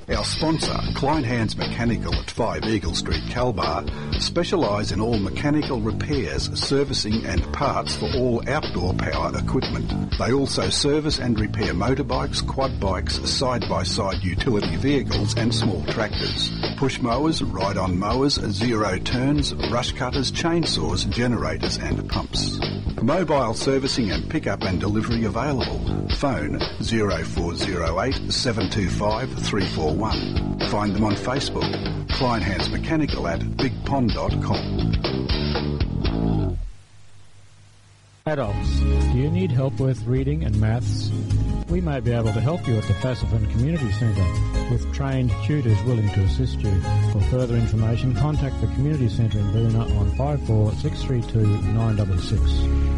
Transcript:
Our sponsor, Klein Hands Mechanical at 5 Eagle Street, Calbar, specialise in all mechanical repairs, servicing and parts for all outdoor power equipment. They also service and repair motorbikes, quad bikes, side-by-side utility vehicles and small tractors, push mowers, ride-on mowers, zero turns, brush cutters, chainsaws, generators and pumps. Mobile servicing and pick-up and delivery available. Phone 0408 725 341. Find them on Facebook. Klein Hands Mechanical at bigpond.com. Adults, do you need help with reading and maths? We may be able to help you at the Fassifan Community Centre with trained tutors willing to assist you. For further information, contact the Community Centre in Boonah on 54 632 966.